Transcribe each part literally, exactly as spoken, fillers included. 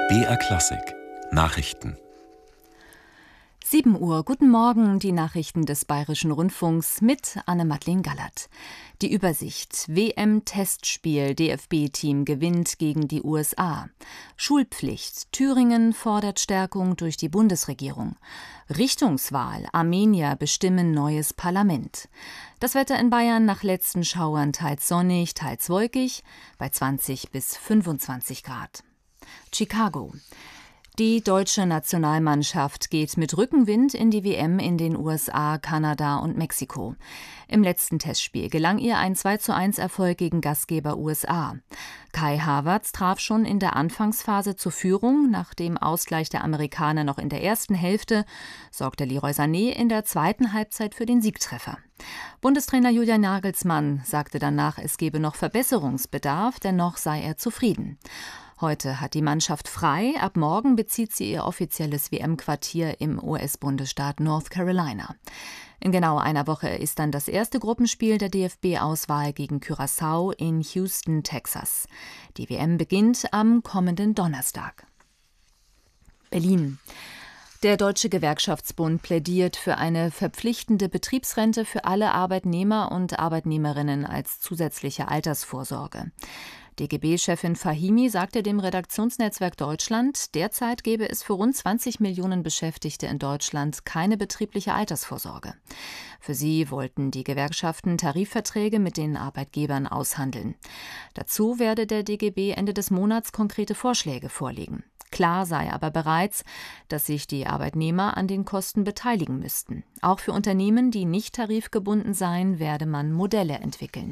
B R Klassik Nachrichten. sieben Uhr, guten Morgen, die Nachrichten des Bayerischen Rundfunks mit Anne-Madeleine Gallert. Die Übersicht: W M-Testspiel, D F B-Team gewinnt gegen die U S A. Schulpflicht, Thüringen fordert Stärkung durch die Bundesregierung. Richtungswahl, Armenier bestimmen neues Parlament. Das Wetter in Bayern nach letzten Schauern teils sonnig, teils wolkig, bei zwanzig bis fünfundzwanzig Grad. Chicago. Die deutsche Nationalmannschaft geht mit Rückenwind in die W M in den U S A, Kanada und Mexiko. Im letzten Testspiel gelang ihr ein zwei zu eins Erfolg gegen Gastgeber U S A. Kai Havertz traf schon in der Anfangsphase zur Führung. Nach dem Ausgleich der Amerikaner noch in der ersten Hälfte sorgte Leroy Sané in der zweiten Halbzeit für den Siegtreffer. Bundestrainer Julian Nagelsmann sagte danach, es gebe noch Verbesserungsbedarf, dennoch sei er zufrieden. Heute hat die Mannschaft frei. Ab morgen bezieht sie ihr offizielles W M-Quartier im U S-Bundesstaat North Carolina. In genau einer Woche ist dann das erste Gruppenspiel der D F B-Auswahl gegen Curaçao in Houston, Texas. Die W M beginnt am kommenden Donnerstag. Berlin. Der Deutsche Gewerkschaftsbund plädiert für eine verpflichtende Betriebsrente für alle Arbeitnehmer und Arbeitnehmerinnen als zusätzliche Altersvorsorge. D G B-Chefin Fahimi sagte dem Redaktionsnetzwerk Deutschland, derzeit gäbe es für rund zwanzig Millionen Beschäftigte in Deutschland keine betriebliche Altersvorsorge. Für sie wollten die Gewerkschaften Tarifverträge mit den Arbeitgebern aushandeln. Dazu werde der D G B Ende des Monats konkrete Vorschläge vorlegen. Klar sei aber bereits, dass sich die Arbeitnehmer an den Kosten beteiligen müssten. Auch für Unternehmen, die nicht tarifgebunden seien, werde man Modelle entwickeln.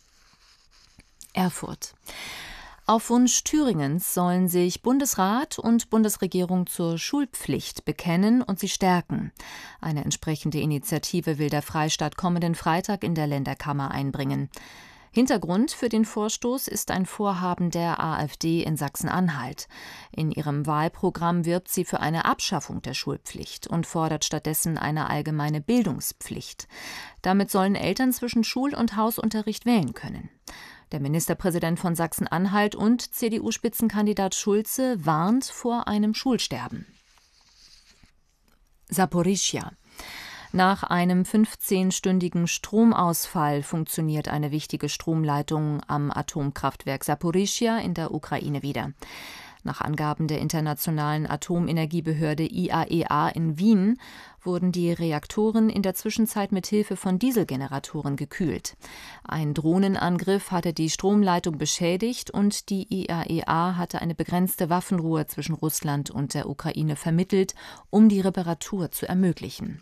Erfurt. Auf Wunsch Thüringens sollen sich Bundesrat und Bundesregierung zur Schulpflicht bekennen und sie stärken. Eine entsprechende Initiative will der Freistaat kommenden Freitag in der Länderkammer einbringen. Hintergrund für den Vorstoß ist ein Vorhaben der AfD in Sachsen-Anhalt. In ihrem Wahlprogramm wirbt sie für eine Abschaffung der Schulpflicht und fordert stattdessen eine allgemeine Bildungspflicht. Damit sollen Eltern zwischen Schul- und Hausunterricht wählen können. Der Ministerpräsident von Sachsen-Anhalt und C D U-Spitzenkandidat Schulze warnt vor einem Schulsterben. Saporischschja. Nach einem fünfzehnstündigen Stromausfall funktioniert eine wichtige Stromleitung am Atomkraftwerk Saporischschja in der Ukraine wieder. Nach Angaben der Internationalen Atomenergiebehörde I A E A in Wien wurden die Reaktoren in der Zwischenzeit mit Hilfe von Dieselgeneratoren gekühlt. Ein Drohnenangriff hatte die Stromleitung beschädigt und die I A E A hatte eine begrenzte Waffenruhe zwischen Russland und der Ukraine vermittelt, um die Reparatur zu ermöglichen.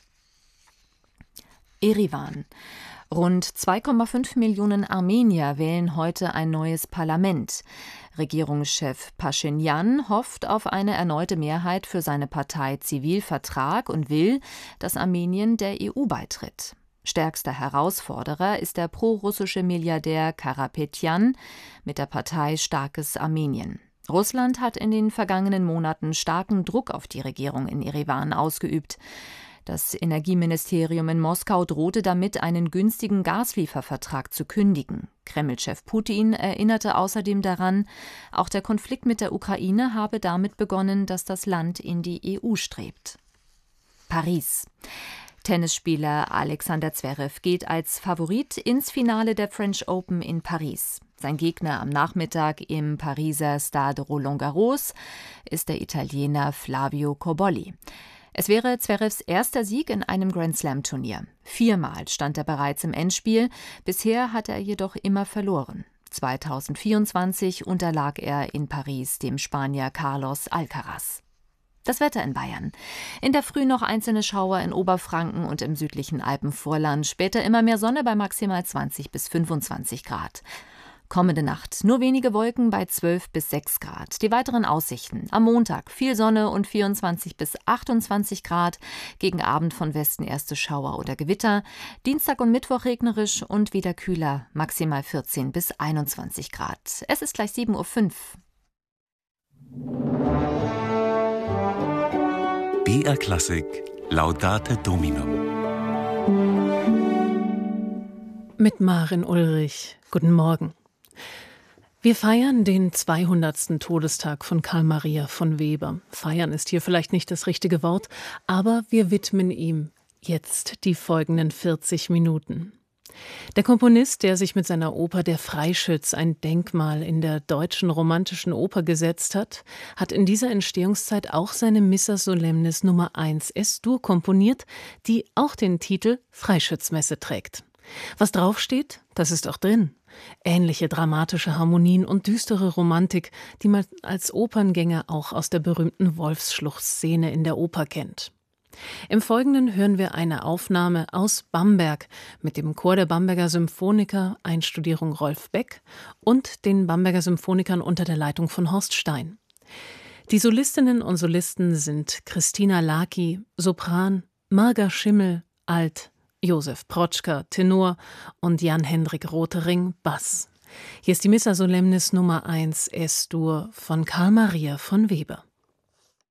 Erivan. Rund zwei Komma fünf Millionen Armenier wählen heute ein neues Parlament. Regierungschef Paschinjan hofft auf eine erneute Mehrheit für seine Partei Zivilvertrag und will, dass Armenien der E U beitritt. Stärkster Herausforderer ist der prorussische Milliardär Karapetjan mit der Partei Starkes Armenien. Russland hat in den vergangenen Monaten starken Druck auf die Regierung in Erivan ausgeübt. Das Energieministerium in Moskau drohte damit, einen günstigen Gasliefervertrag zu kündigen. Kreml-Chef Putin erinnerte außerdem daran, auch der Konflikt mit der Ukraine habe damit begonnen, dass das Land in die E U strebt. Paris. Tennisspieler Alexander Zverev geht als Favorit ins Finale der French Open in Paris. Sein Gegner am Nachmittag im Pariser Stade Roland-Garros ist der Italiener Flavio Cobolli. Es wäre Zverevs erster Sieg in einem Grand-Slam-Turnier. Viermal stand er bereits im Endspiel, bisher hatte er jedoch immer verloren. zweitausendvierundzwanzig unterlag er in Paris dem Spanier Carlos Alcaraz. Das Wetter in Bayern. In der Früh noch einzelne Schauer in Oberfranken und im südlichen Alpenvorland, später immer mehr Sonne bei maximal zwanzig bis fünfundzwanzig Grad. Kommende Nacht nur wenige Wolken bei zwölf bis sechs Grad. Die weiteren Aussichten: am Montag viel Sonne und vierundzwanzig bis achtundzwanzig Grad. Gegen Abend von Westen erste Schauer oder Gewitter. Dienstag und Mittwoch regnerisch und wieder kühler, maximal vierzehn bis einundzwanzig Grad. Es ist gleich sieben Uhr fünf. B R Klassik Laudate Dominum. Mit Maren Ulrich. Guten Morgen. Wir feiern den zweihundertsten Todestag von Carl Maria von Weber. Feiern ist hier vielleicht nicht das richtige Wort, aber wir widmen ihm jetzt die folgenden vierzig Minuten. Der Komponist, der sich mit seiner Oper Der Freischütz ein Denkmal in der deutschen romantischen Oper gesetzt hat, hat in dieser Entstehungszeit auch seine Missa Solemnis Nummer eins Es-Dur komponiert, die auch den Titel Freischützmesse trägt. Was draufsteht, das ist auch drin. Ähnliche dramatische Harmonien und düstere Romantik, die man als Operngänger auch aus der berühmten Wolfsschluchtszene in der Oper kennt. Im Folgenden hören wir eine Aufnahme aus Bamberg mit dem Chor der Bamberger Symphoniker, Einstudierung Rolf Beck, und den Bamberger Symphonikern unter der Leitung von Horst Stein. Die Solistinnen und Solisten sind Christina Laki, Sopran, Marga Schimmel, Alt, Josef Protschka, Tenor und Jan-Hendrik Rotering, Bass. Hier ist die Missa Solemnis Nummer eins Es-Dur von Carl Maria von Weber.